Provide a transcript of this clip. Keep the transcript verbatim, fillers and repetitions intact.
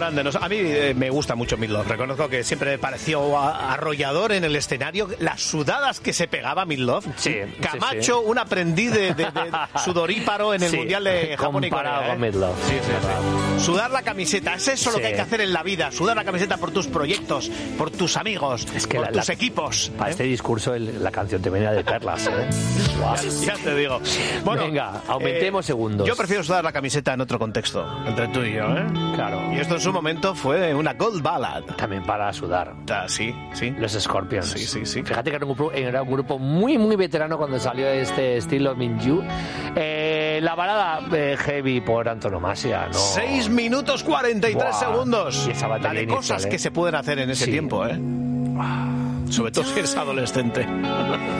grande. No, a mí eh, me gusta mucho Meatloaf. Reconozco que siempre me pareció a, arrollador en el escenario. Las sudadas que se pegaba Meatloaf. Sí, Camacho, sí, sí. un aprendiz de, de, de sudoríparo en el Sí, Mundial de Japón y comparado Corea. con ¿eh? Meatloaf. Sí, sí, sí. Sudar la camiseta. Es eso Sí. lo que hay que hacer en la vida. Sudar la camiseta por tus proyectos, por tus amigos, Es que por la- tus la- equipos. Para ¿eh? este discurso el- la canción te venía de perlas, ¿eh? Guau. Ya te digo. Bueno, Venga, aumentemos eh, segundos. Yo prefiero sudar la camiseta en otro contexto, entre tú y yo, ¿eh? Claro. Y esto en su momento fue una gold ballad. También para sudar. Ah, sí, sí. Los Scorpions. Sí, sí, sí. Fíjate que era un grupo, era un grupo muy, muy veterano cuando salió este estilo Minju. Eh, la balada eh, heavy por antonomasia, ¿no? seis minutos cuarenta y tres Buah. segundos. Y esa La batería de inicial, cosas ¿eh? que se pueden hacer en ese Sí. tiempo, ¿eh? Sobre todo si eres adolescente.